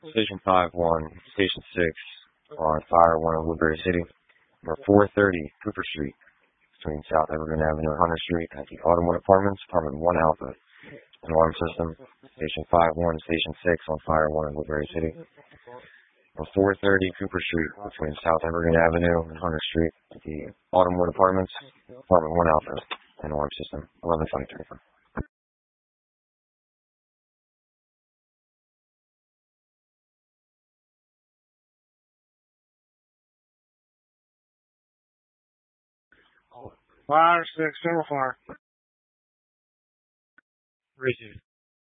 Station 5-1, Station 6 on Fire 1 of Woodbury City. Number 430 Cooper Street between South Evergreen Avenue and Hunter Street at the Autumnwood Apartments, Apartment 1 Alpha. An alarm system. Station 5-1, Station 6 on Fire 1 of Woodbury City. Number 430 Cooper Street between South Evergreen Avenue and Hunter Street at the Autumnwood Apartments, Apartment 1 Alpha. An alarm system. 112034. Fire 6, 4. 3-2.